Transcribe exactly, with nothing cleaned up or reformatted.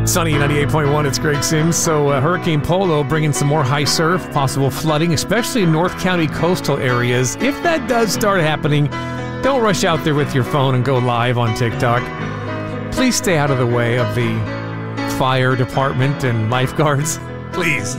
Sunny ninety-eight point one, it's Greg Sims. So uh, Hurricane Polo bringing some more high surf, possible flooding, especially in North County coastal areas. If that does start happening, don't rush out there with your phone and go live on TikTok. Please stay out of the way of the fire department and lifeguards. Please.